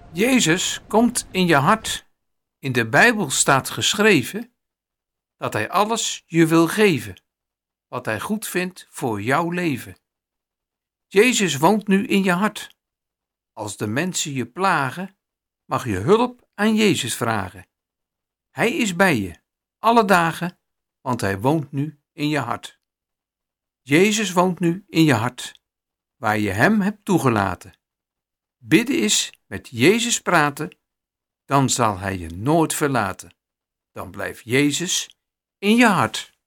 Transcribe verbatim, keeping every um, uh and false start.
Jezus komt in je hart. In de Bijbel staat geschreven dat Hij alles je wil geven, wat Hij goed vindt voor jouw leven. Jezus woont nu in je hart. Als de mensen je plagen, mag je hulp aan Jezus vragen. Hij is bij je, alle dagen, want Hij woont nu in je hart. Jezus woont nu in je hart, waar je Hem hebt toegelaten. Bidden is met Jezus praten, dan zal Hij je nooit verlaten. Dan blijft Jezus in je hart.